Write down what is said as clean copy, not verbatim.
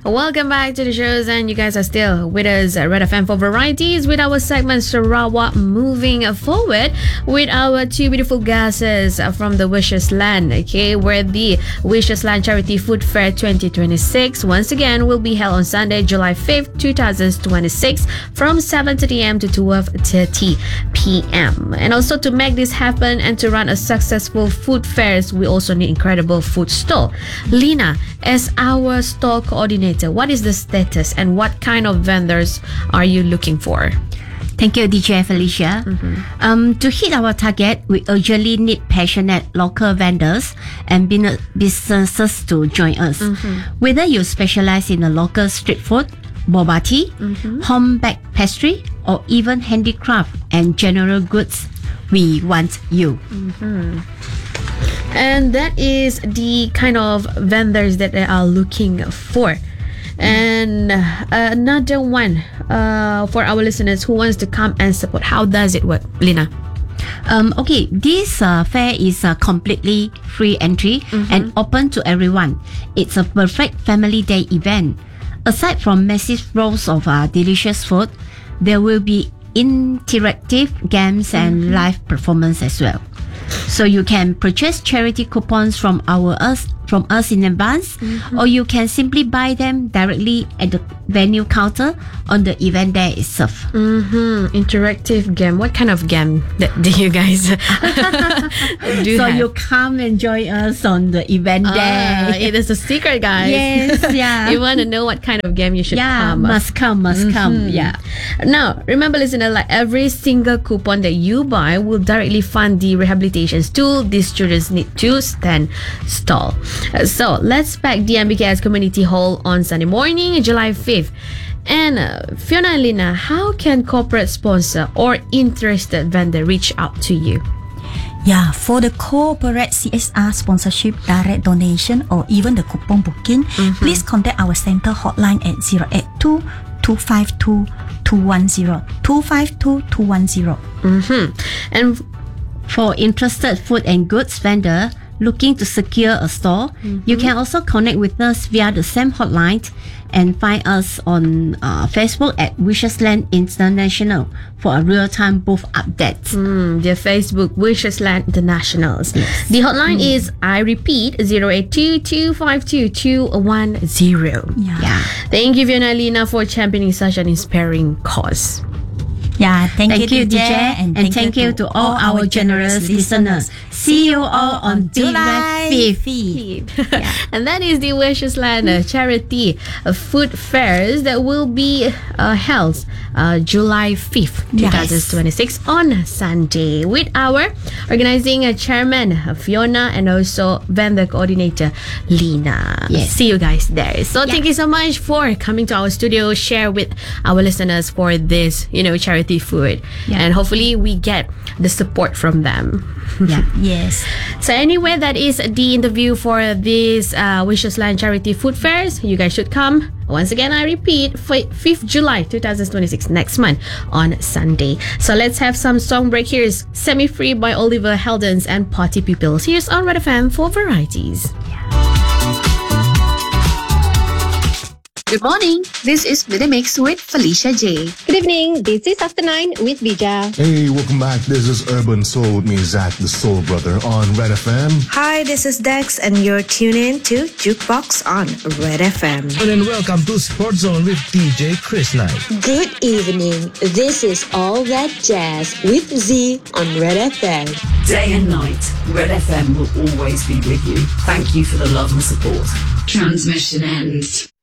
Welcome back to the shows, and you guys are still with us at Red FM for varieties with our segment Sarawak moving forward with our two beautiful guests from the Wishes Land, okay, where the Wishes Land Charity Food Fair 2026 once again will be held on Sunday, July 5th, 2026 from 7:30 a.m. to 12:30 p.m. And also to make this happen and to run a successful food fairs, we also need incredible food stall. Lina, as our store coordinator, what is the status and what kind of vendors are you looking for? Thank you, DJ Felicia. To hit our target, we urgently need passionate local vendors and businesses to join us. Whether you specialize in a local street food, boba tea, home baked pastry, or even handicraft and general goods, we want you. And that is the kind of vendors that they are looking for. And another one for our listeners who wants to come and support, how does it work, Lina? Okay, this fair is completely free entry and open to everyone. It's a perfect family day event. Aside from massive rolls of delicious food, there will be interactive games and live performance as well. So you can purchase charity coupons from us in advance, or you can simply buy them directly at the venue counter on the event day itself. Interactive game. What kind of game do you guys do? So have? you come and join us on the event day. It is a secret, guys. Yes, yeah. You want to know what kind of game you should come. must come. Yeah. Now, remember, listener, like every single coupon that you buy will directly fund the rehabilitation stool these children need to stand stall. So let's pack the MBKS Community Hall on Sunday morning, July 5th. And Fiona and Lina, how can corporate sponsor or interested vendor reach out to you? Yeah, for the corporate CSR sponsorship, direct donation, or even the coupon booking, please contact our center hotline at 082 252 210 252 210. And For interested food and goods vendor looking to secure a store, you can also connect with us via the same hotline and find us on Facebook at Wishes Land International for a real-time booth update. the Facebook Wishes Land Internationals. Yes. The hotline is, I repeat, 082 252 210. Yeah. Thank you, Fiona and Lina, for championing such an inspiring cause. Yeah, thank you, DJ, and thank you to all our generous listeners. See you all on July 5th. And that is the Wishes Land charity food fairs that will be held July 5th, 2026 on Sunday with our organizing chairman Fiona and also vendor coordinator Lina. Yes. See you guys there. So thank you so much for coming to our studio, share with our listeners for this, charity food. And hopefully we get the support from them. Yes. So anyway, that is the interview for this Wishes Land Charity Food Fairs. You guys should come. Once again, I repeat, 5th July 2026, next month on Sunday. So let's have some song break. Here's Semi-Free by Oliver Heldens and Party People. Here's on Red FM for varieties. Good morning. This is The Mix with Felicia J. Good evening. This is After 9 with Bija. Hey, welcome back. This is Urban Soul with me, Zach, the Soul Brother, on Red FM. Hi, this is Dex, and you're tuned in to Jukebox on Red FM. And then welcome to Sports Zone with DJ Chris Knight. Good evening. This is All That Jazz with Z on Red FM. Day and night, Red FM will always be with you. Thank you for the love and support. Transmission ends.